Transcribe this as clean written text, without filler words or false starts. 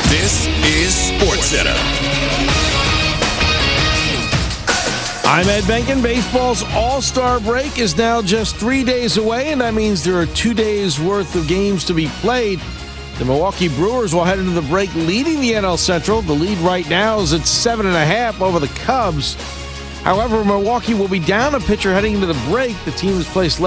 This is SportsCenter. I'm Ed Benkin. Baseball's All-Star break is now just 3 days away, and that means there are 2 days worth of games to be played. The Milwaukee Brewers will head into the break leading the NL Central. The lead right now is at 7.5 over the Cubs. However, Milwaukee will be down a pitcher heading into the break. The team has placed